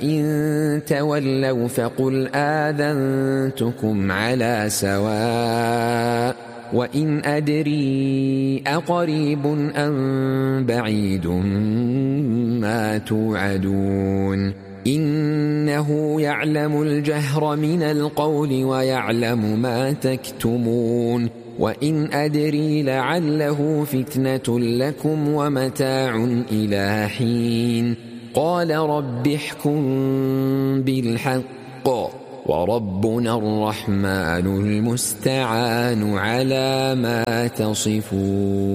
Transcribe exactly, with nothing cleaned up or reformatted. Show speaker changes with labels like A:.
A: فإن تولوا فقل آذنتكم على سواء وإن أدري أقريب أم بعيد ما توعدون إنه يعلم الجهر من القول ويعلم ما تكتمون وإن أدري لعله فتنة لكم ومتاع إلى حين قال رب احكم بالحق وربنا الرحمن المستعان على ما تصفون.